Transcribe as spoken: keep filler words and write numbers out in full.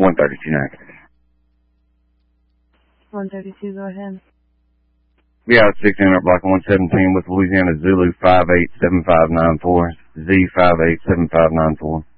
one thirty-two next. one thirty-two, go ahead. Yeah, it's six hundred block one seventeen with Louisiana Zulu five eight seven five nine four. Z five eight seven five nine four.